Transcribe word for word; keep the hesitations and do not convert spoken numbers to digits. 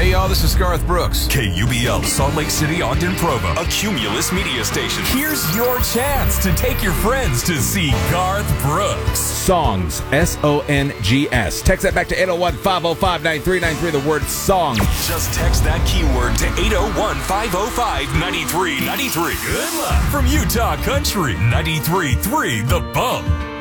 Hey y'all, this is Garth Brooks. K U B L, Salt Lake City, Ogden, Provo, a Cumulus media station. Here's your chance to take your friends to see Garth Brooks. Songs, S O N G S. Text that back to eight oh one, five oh five, nine three nine three, the word song. Just text that keyword to eight oh one, five oh five, nine three nine three. Good luck from Utah Country, ninety-three point three The Bump.